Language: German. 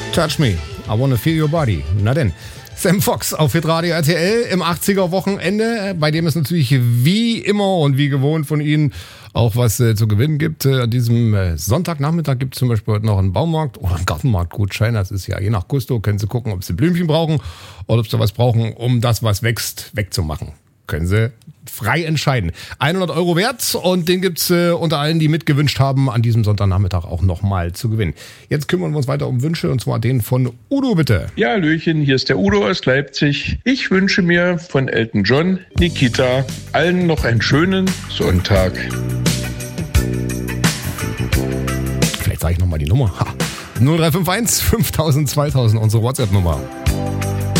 Touch me, I wanna feel your body. Na denn. Sam Fox auf Hitradio RTL im 80er-Wochenende, bei dem es natürlich wie immer und wie gewohnt von Ihnen auch was zu gewinnen gibt. An diesem Sonntagnachmittag gibt es zum Beispiel heute noch einen Baumarkt oder einen Gartenmarktgutschein. Das ist ja je nach Gusto. Können Sie gucken, ob Sie Blümchen brauchen oder ob Sie was brauchen, um das, was wächst, wegzumachen. Können Sie frei entscheiden. 100 Euro wert und den gibt's unter allen, die mitgewünscht haben, an diesem Sonntagnachmittag auch nochmal zu gewinnen. Jetzt kümmern wir uns weiter um Wünsche und zwar den von Udo, bitte. Ja, Hallöchen, hier ist der Udo aus Leipzig. Ich wünsche mir von Elton John, Nikita, allen noch einen schönen Sonntag. Vielleicht sage ich nochmal die Nummer. 0351 5000 2000, unsere WhatsApp-Nummer.